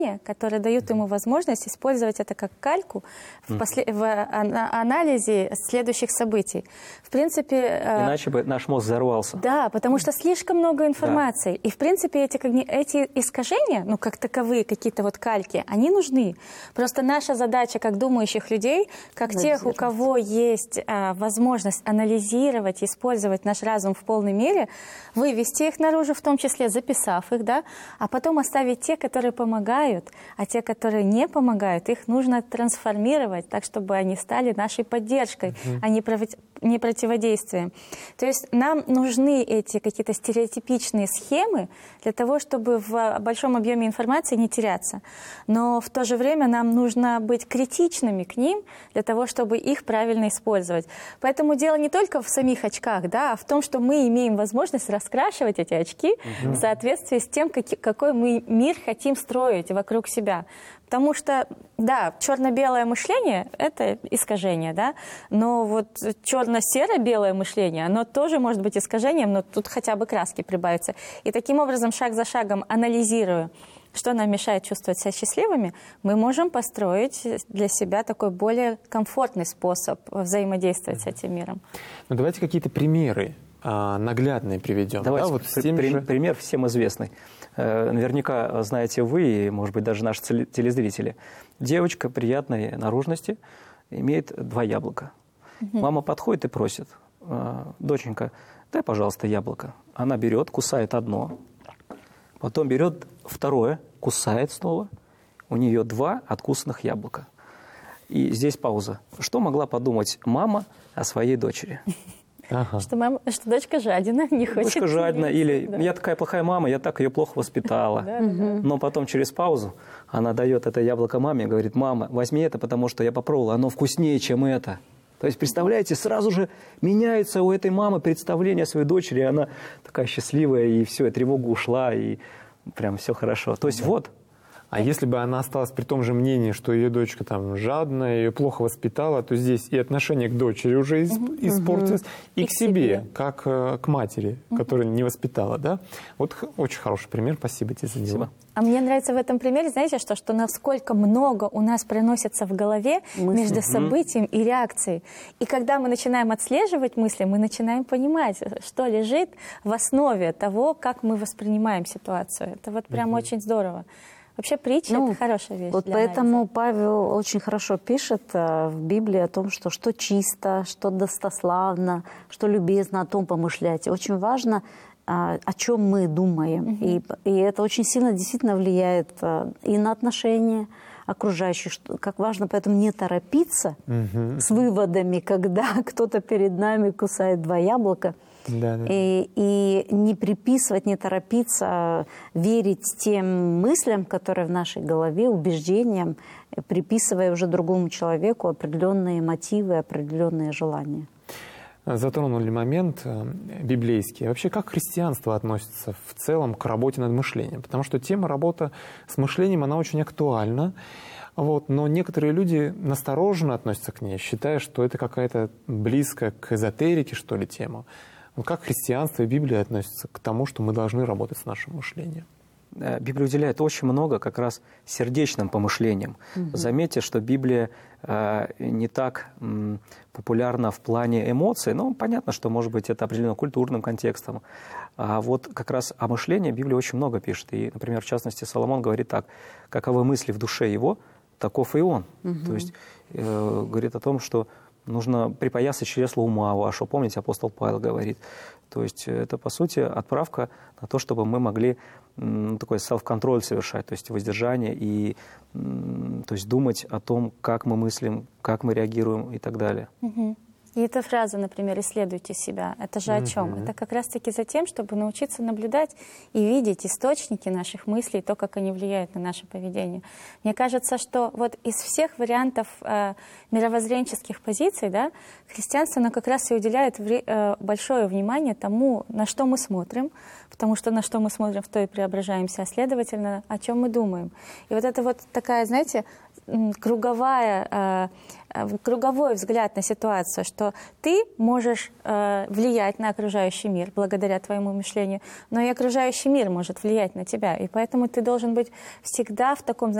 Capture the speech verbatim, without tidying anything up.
которые дают ему возможность использовать это как кальку в, после... в анализе следующих событий. В принципе... Иначе бы наш мозг взорвался. Да, потому что слишком много информации. Да. И, в принципе, эти, эти искажения, ну, как таковые, какие-то вот кальки, они нужны. Просто наша задача, как думающих людей, как тех, у кого есть а, возможность анализировать, использовать наш разум в полной мере, вывести их наружу, в том числе записав их, да, а потом оставить те, которые помогают, а те, которые не помогают, их нужно трансформировать так, чтобы они стали нашей поддержкой, uh-huh. а не, против, не противодействием. То есть нам нужны эти какие-то стереотипичные схемы для того, чтобы в большом объеме информации не теряться. Но в то же время нам нужно быть критичными к ним для того, чтобы их правильно использовать. Поэтому дело не только в самих очках, да, а в том, что мы имеем возможность раскрашивать эти очки uh-huh. в соответствии с тем, как, какой мы мир хотим строить вокруг себя. Потому что, да, черно-белое мышление – это искажение, да, но вот черно-серо-белое мышление, оно тоже может быть искажением, но тут хотя бы краски прибавятся. И таким образом, шаг за шагом, анализируя, что нам мешает чувствовать себя счастливыми, мы можем построить для себя такой более комфортный способ взаимодействовать с этим миром. Ну, давайте какие-то примеры а, наглядные приведем. Давайте да, вот при, же... пример всем известный. Наверняка знаете вы, и, может быть, даже наши телезрители. Девочка приятной наружности имеет два яблока. Угу. Мама подходит и просит: доченька, дай, пожалуйста, яблоко. Она берет, кусает одно, потом берет второе, кусает снова. У нее два откусанных яблока. И здесь пауза. Что могла подумать мама о своей дочери? Ага. Что, мама, что дочка жадина, не хочет. Дочка жадина, или да. я такая плохая мама, я так ее плохо воспитала. Да, да, да. Но потом через паузу она дает это яблоко маме и говорит: мама, возьми это, потому что я попробовала, оно вкуснее, чем это. То есть, представляете, сразу же меняется у этой мамы представление о своей дочери, она такая счастливая, и все, и тревога ушла, и прям все хорошо. То есть да. вот. А если бы она осталась при том же мнении, что ее дочка там жадная, ее плохо воспитала, то здесь и отношение к дочери уже угу. испортилось, и, и к себе, себе. как э, к матери, угу. которая не воспитала. Да? Вот очень хороший пример. Спасибо тебе за дело. А мне нравится в этом примере, знаете что, что насколько много у нас проносится в голове мысли. Между событием и реакцией. И когда мы начинаем отслеживать мысли, мы начинаем понимать, что лежит в основе того, как мы воспринимаем ситуацию. Это вот прям угу. очень здорово. Вообще притча ну, – это хорошая вещь. Вот поэтому анализа. Павел очень хорошо пишет э, в Библии о том, что что чисто, что достославно, что любезно, о том помышляйте. Очень важно, э, о чем мы думаем. Угу. И, и это очень сильно действительно влияет э, и на отношения окружающих. Что, как важно поэтому не торопиться угу. с выводами, когда кто-то перед нами кусает два яблока. Да, да. И, и не приписывать, не торопиться, верить тем мыслям, которые в нашей голове, убеждениям, приписывая уже другому человеку определенные мотивы, определенные желания. Затронули момент библейский. Вообще, как христианство относится в целом к работе над мышлением? Потому что тема работы с мышлением, она очень актуальна. Вот, но некоторые люди настороженно относятся к ней, считая, что это какая-то близкая к эзотерике, что ли, тема. Как христианство и Библия относятся к тому, что мы должны работать с нашим мышлением? Библия уделяет очень много как раз сердечным помышлениям. Угу. Заметьте, что Библия э, не так м, популярна в плане эмоций, но понятно, что, может быть, это определено культурным контекстом. А вот как раз о мышлении Библия очень много пишет. И, например, в частности, Соломон говорит так: «Каковы мысли в душе его, таков и он». Угу. То есть э, говорит о том, что нужно припоясать чресло ума вашего. Помните, апостол Павел говорит. То есть это, по сути, отправка на то, чтобы мы могли м, такой селф-контроль совершать, то есть воздержание и м, то есть думать о том, как мы мыслим, как мы реагируем и так далее. Угу. И эта фраза, например, «исследуйте себя», это же о чем? Mm-hmm. Это как раз-таки за тем, чтобы научиться наблюдать и видеть источники наших мыслей, то, как они влияют на наше поведение. Мне кажется, что вот из всех вариантов э, мировоззренческих позиций, да, христианство, оно как раз и уделяет вре- э, большое внимание тому, на что мы смотрим, потому что на что мы смотрим, в то и преображаемся, а следовательно, о чем мы думаем. И вот это вот такая, знаете, круговая, круговой взгляд на ситуацию, что ты можешь э, влиять на окружающий мир благодаря твоему мышлению, но и окружающий мир может влиять на тебя. И поэтому ты должен быть всегда в таком,